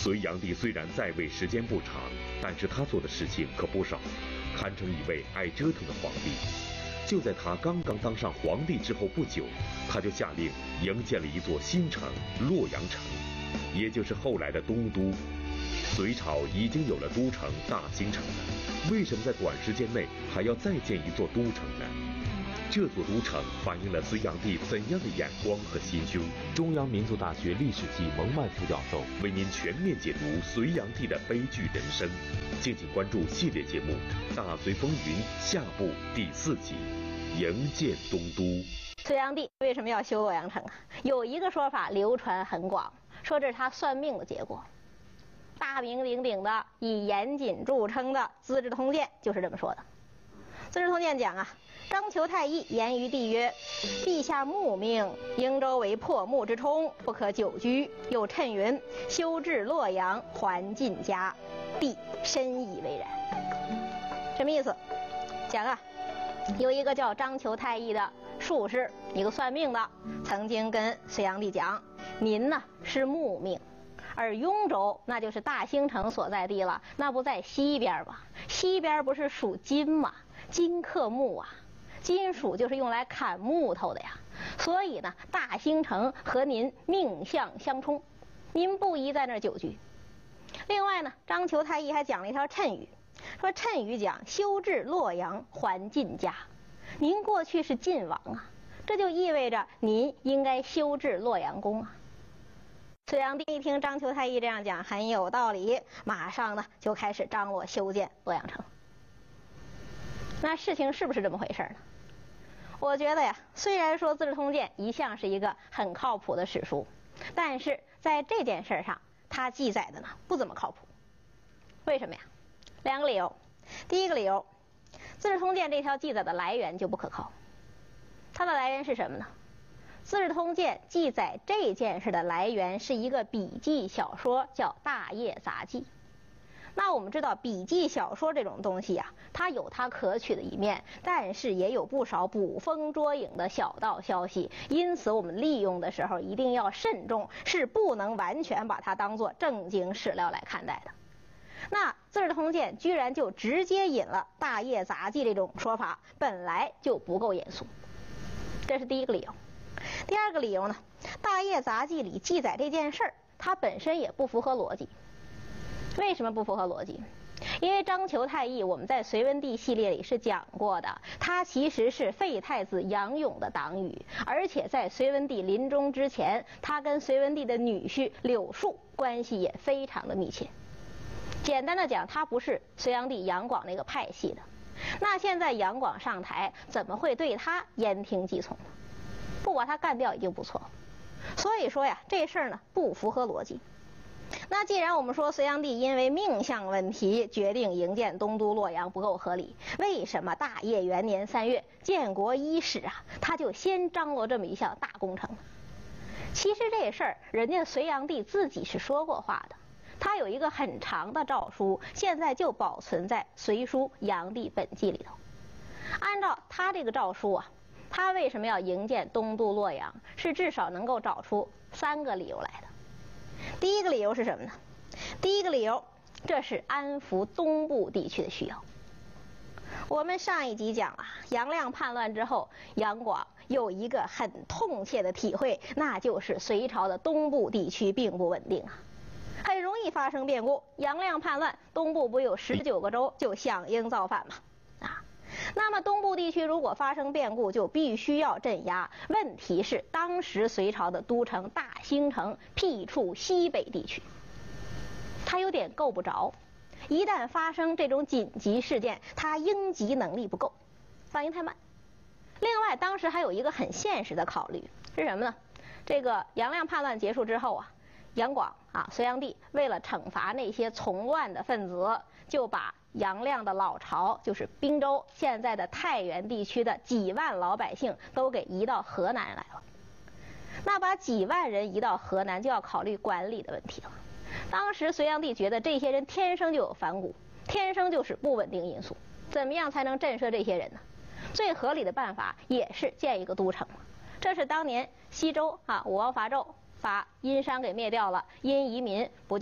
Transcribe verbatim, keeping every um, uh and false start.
隋炀帝虽然在位时间不长，但是他做的事情可不少，堪称一位爱折腾的皇帝。就在他刚刚当上皇帝之后不久，他就下令营建了一座新城洛阳城，也就是后来的东都。隋朝已经有了都城大兴城了，为什么在短时间内还要再建一座都城呢？这座都城反映了隋炀帝怎样的眼光和心胸？ 中央民族大学历史系蒙曼副教授为您全面解读隋炀帝的悲剧人生，敬请关注系列节目《大隋风云》下部第四集《营建东都》。 隋炀帝为什么要修洛阳城啊？有一个说法流传很广，说这是他算命的结果。大名鼎鼎的以严谨著称的《资治通鉴》就是这么说的。《资治通鉴》讲啊，章丘太医言于帝曰：“陛下慕命，应州为破木之冲，不可久居。又谶云：修治洛阳，还晋家。帝深以为然。”什么意思？讲啊，有一个叫章丘太医的术士，一个算命的，曾经跟隋炀帝讲：“您呢是木命。”而雍州那就是大兴城所在地了，那不在西边吗？西边不是属金吗？金克木啊，金属就是用来砍木头的呀。所以呢，大兴城和您命相相冲，您不宜在那儿久居。另外呢，章丘太医还讲了一条谶语，说谶语讲修治洛阳，还晋家。您过去是晋王啊，这就意味着您应该修治洛阳宫啊。隋炀帝一听章丘太医这样讲很有道理，马上呢就开始张罗修建洛阳城。那事情是不是这么回事呢？我觉得呀，虽然说《资治通鉴》一向是一个很靠谱的史书，但是在这件事上它记载的呢不怎么靠谱。为什么呀？两个理由。第一个理由，《资治通鉴》这条记载的来源就不可靠。它的来源是什么呢？《资治通鉴》记载这件事的来源是一个笔记小说，叫《大业杂记》。那我们知道笔记小说这种东西啊，它有它可取的一面，但是也有不少捕风捉影的小道消息，因此我们利用的时候一定要慎重，是不能完全把它当作正经史料来看待的。那《资治通鉴》居然就直接引了《大业杂记》这种说法，本来就不够严肃。这是第一个理由。第二个理由呢，《大业杂记》里记载这件事儿，它本身也不符合逻辑。为什么不符合逻辑？因为章丘太医我们在隋文帝系列里是讲过的，他其实是废太子杨勇的党羽，而且在隋文帝临终之前，他跟隋文帝的女婿柳树关系也非常的密切。简单的讲，他不是隋炀帝杨广那个派系的。那现在杨广上台，怎么会对他言听计从呢？不把他干掉已经不错了。所以说呀，这事儿呢不符合逻辑。那既然我们说隋炀帝因为命相问题决定营建东都洛阳不够合理，为什么大业元年三月建国伊始啊，他就先张罗这么一项大工程呢？其实这事儿人家隋炀帝自己是说过话的，他有一个很长的诏书，现在就保存在《隋书炀帝本纪》里头。按照他这个诏书啊，他为什么要营建东都洛阳，是至少能够找出三个理由来的。第一个理由是什么呢？第一个理由，这是安抚东部地区的需要。我们上一集讲了，杨亮叛乱之后，杨广有一个很痛切的体会，那就是隋朝的东部地区并不稳定啊，很容易发生变故。杨亮叛乱，东部不有十九个州就响应造反吗？啊，那么东部地区如果发生变故，就必须要镇压。问题是当时隋朝的都城大兴城僻处西北地区，它有点够不着，一旦发生这种紧急事件，它应急能力不够，反应太慢。另外当时还有一个很现实的考虑是什么呢？这个杨亮叛乱结束之后啊，杨广啊，隋炀帝为了惩罚那些从乱的分子，就把杨亮的老巢，就是滨州现在的太原地区的几万老百姓都给移到河南来了。那把几万人移到河南，就要考虑管理的问题了。当时隋炀帝觉得这些人天生就有反骨，天生就是不稳定因素，怎么样才能震慑这些人呢？最合理的办法也是建一个都城嘛。这是当年西周啊，武王伐纣，把殷商给灭掉了，殷移民不就